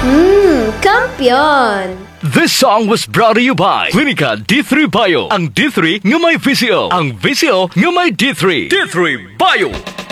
Kampiyon! This song was brought to you by Clinica D3 Bio. Ang D3 nga may VCO. Ang VCO nga may D3. D3 Bio!